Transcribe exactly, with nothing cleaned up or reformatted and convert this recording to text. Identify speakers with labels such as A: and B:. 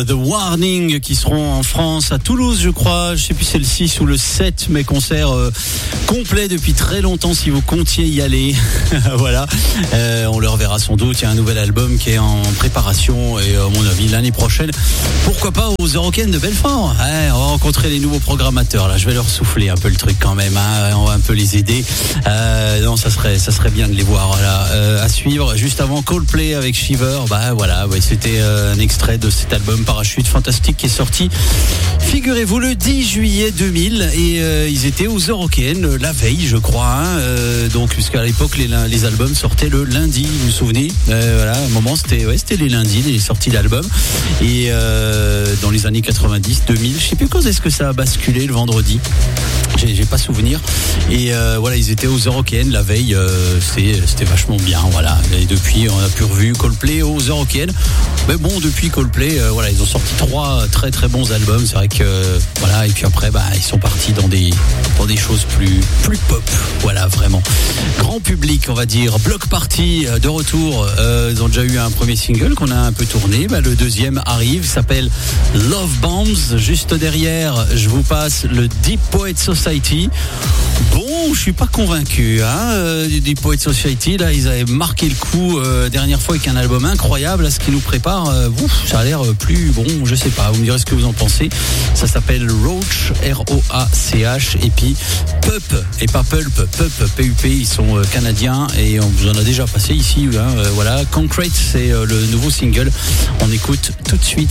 A: The Warning qui seront en France, à Toulouse je crois, je sais plus si c'est le six ou le sept, mais concert euh, complet depuis très longtemps si vous comptiez y aller. Voilà, euh, on le reverra sans doute, il y a un nouvel album qui est en préparation et à mon avis l'année prochaine, pourquoi pas aux Eurocaines de Belfort. Ouais, on va rencontrer les nouveaux programmateurs là, je vais leur souffler un peu le truc quand même, hein. On va un peu les aider. Euh, non, ça serait, ça serait bien de les voir. Voilà, euh, à suivre juste avant Coldplay avec Shiver. Bah voilà, ouais, c'était euh, un extrait de cet album Parachute Fantastique qui est sorti, figurez-vous, le dix juillet deux mille, et euh, ils étaient aux Eurocaines la veille je crois, hein, euh, donc puisqu'à l'époque les, les albums sortaient le lundi, vous vous souvenez, euh, voilà, à un moment c'était, ouais, c'était les lundis les sorties d'albums, et euh, dans les années quatre-vingt-dix deux mille, je sais plus quand est-ce que ça a basculé le vendredi, j'ai, j'ai pas souvenir, et euh, voilà, ils étaient aux Eurocaines la veille, euh, c'était, c'était vachement bien, voilà, et depuis on a pu revu Coldplay aux Eurocaines, mais bon, depuis Coldplay, euh, voilà, ils ont sorti trois très très bons albums, c'est vrai que euh, voilà, et puis après bah ils sont partis dans des dans des choses plus plus pop, voilà, vraiment grand public on va dire. Bloc Party de retour, euh, ils ont déjà eu un premier single qu'on a un peu tourné, bah, le deuxième arrive, s'appelle Love Bombs. Juste derrière je vous passe le Deep Poet Society. Bon, je suis pas convaincu, hein, euh, du Deep Poet Society, là ils avaient marqué le coup euh, dernière fois avec un album incroyable, là ce qui nous prépare, euh, ouf, ça a l'air plus bon, je sais pas, vous me direz ce que vous en pensez. Ça s'appelle Roach, R O A C H, et puis Pup, et pas Pulp, Pup, P U P, ils sont euh, canadiens et on vous en a déjà passé ici, hein, euh, voilà. Concrete, c'est euh, le nouveau single, on écoute tout de suite